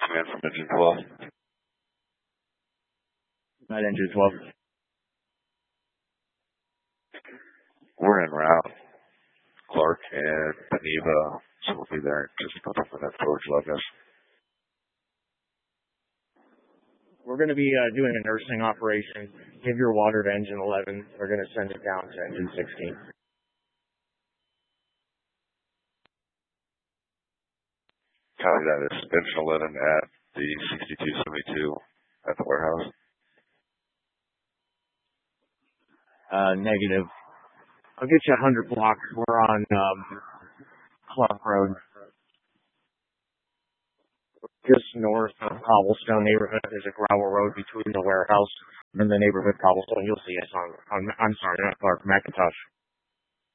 command from engine 12. Not engine 12. We're en route. Clark and Beneva, so we'll be there in just a couple minutes towards Locust. We're going to be doing a nursing operation. Give your water to engine 11. We're going to send it down to engine 16. Copy that. It's engine 11 at the 6272 at the warehouse. Negative. I'll get you 100 blocks. We're on Clark Road. Just north of Cobblestone neighborhood. There's a gravel road between the warehouse and the neighborhood Cobblestone. You'll see us on I'm sorry, not Clark, McIntosh.